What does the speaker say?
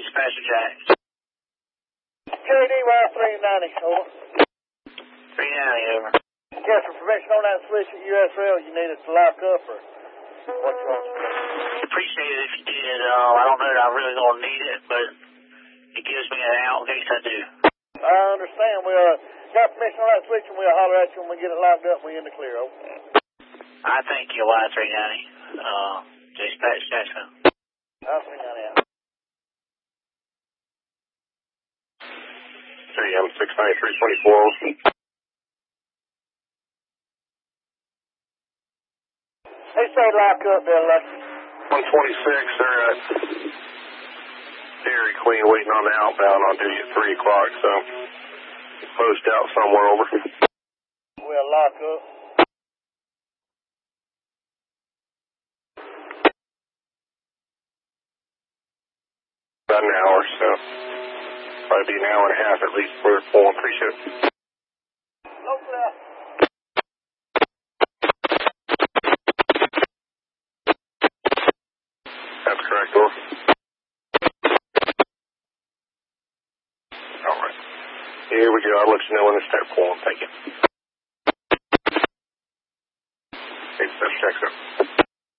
Dispatcher Jack. KDY 390, over. 390, over. Yeah, for permission on that switch at US Rail, you need us to lock up, or what you want to do? Appreciate it if you did. I don't know that I really gonna need it, but it gives me an out in case I do. I understand. We got permission on that switch, and we'll holler at you when we get it locked up and we in the clear, over. I thank you, Y390. Dispatch Jackson. 390 out. 3M69324. They say lock up there, Lucky. 126, they're at Dairy Queen waiting on the outbound on duty at 3 o'clock, so post out somewhere, over. We'll lock up. About an hour, so probably be an hour and a half at least for pulling pre-ship. No clear. That's correct, over. All right. Here we go. I'll let you know when to start pulling. Thank you. Hey, that checks up.